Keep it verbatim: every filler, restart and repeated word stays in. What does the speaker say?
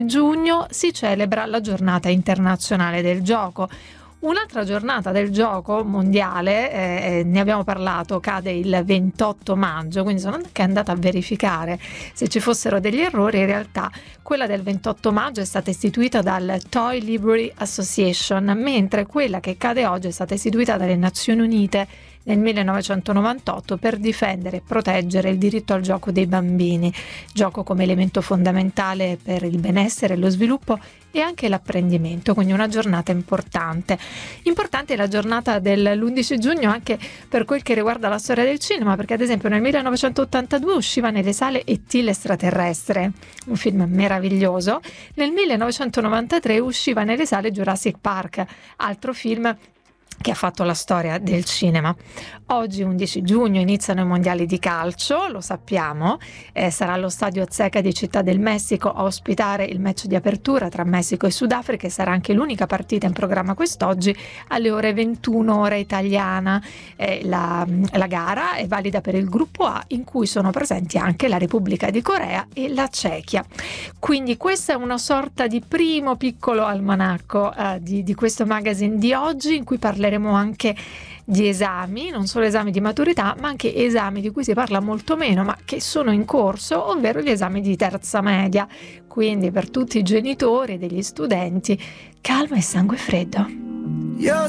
giugno si celebra la giornata internazionale del gioco. Un'altra giornata del gioco mondiale, eh, ne abbiamo parlato, cade il ventotto maggio, quindi sono anche andata a verificare se ci fossero degli errori. In realtà quella del ventotto maggio è stata istituita dal Toy Library Association, mentre quella che cade oggi è stata istituita dalle Nazioni Unite nel millenovecentonovantotto per difendere e proteggere il diritto al gioco dei bambini, gioco come elemento fondamentale per il benessere, lo sviluppo e anche l'apprendimento, quindi una giornata importante. Importante è la giornata dell'undici giugno anche per quel che riguarda la storia del cinema, perché ad esempio nel millenovecentottantadue usciva nelle sale E T l'estraterrestre, un film meraviglioso. Nel millenovecentonovantatré usciva nelle sale Jurassic Park, altro film che ha fatto la storia del cinema. Oggi undici giugno iniziano i mondiali di calcio, lo sappiamo, eh, sarà allo stadio Azteca di Città del Messico a ospitare il match di apertura tra Messico e Sudafrica, e sarà anche l'unica partita in programma quest'oggi alle ore ventuno ora italiana. Eh, la, la gara è valida per il gruppo A, in cui sono presenti anche la Repubblica di Corea e la Cechia. Quindi questa è una sorta di primo piccolo almanacco eh, di, di questo magazine di oggi, in cui parleremo anche di esami, non solo esami di maturità, ma anche esami di cui si parla molto meno, ma che sono in corso, ovvero gli esami di terza media. Quindi per tutti i genitori e degli studenti, calma e sangue freddo. Io